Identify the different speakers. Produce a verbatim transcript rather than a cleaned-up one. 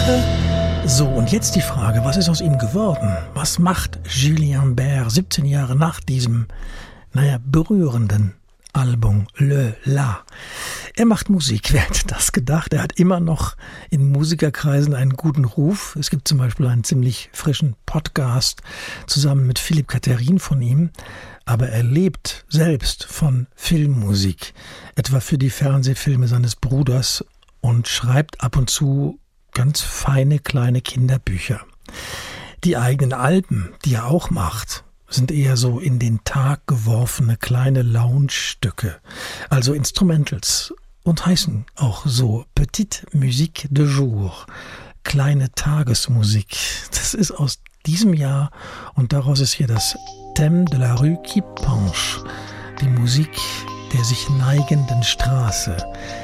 Speaker 1: So, und jetzt die Frage, was ist aus ihm geworden? Was macht Julien Bert siebzehn Jahre nach diesem, naja, berührenden Album Le La? Er macht Musik, wer hätte das gedacht? Er hat immer noch in Musikerkreisen einen guten Ruf. Es gibt zum Beispiel einen ziemlich frischen Podcast zusammen mit Philipp Katterin von ihm. Aber er lebt selbst von Filmmusik, etwa für die Fernsehfilme seines Bruders, und schreibt ab und zu ganz feine kleine Kinderbücher. Die eigenen Alben, die er auch macht, sind eher so in den Tag geworfene kleine Lounge-Stücke, also Instrumentals, und heißen auch so Petite Musique de Jour, kleine Tagesmusik. Das ist aus diesem Jahr und daraus ist hier das Thème de la rue qui penche, die Musik der sich neigenden Straße.